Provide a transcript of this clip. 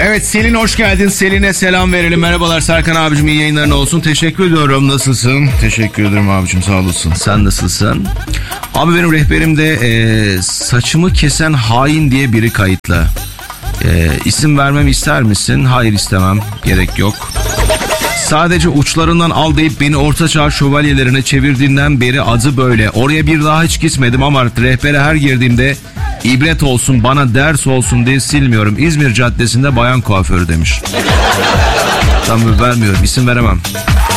Evet, Selin hoş geldin. Selin'e selam verelim. Merhabalar Serkan abicim, iyi yayınların olsun. Teşekkür ediyorum. Nasılsın? Teşekkür ederim abicim, sağ olasın. Sen nasılsın? Abi benim rehberimde saçımı kesen hain diye biri kayıtlı. İsim vermemi ister misin? Hayır, istemem. Gerek yok. Sadece uçlarından al deyip beni ortaçağ şövalyelerine çevirdiğinden beri adı böyle. Oraya bir daha hiç gitmedim ama rehbere her girdiğimde ibret olsun, bana ders olsun diye silmiyorum. İzmir Caddesi'nde bayan kuaförü demiş. Tamam, vermiyorum, isim veremem.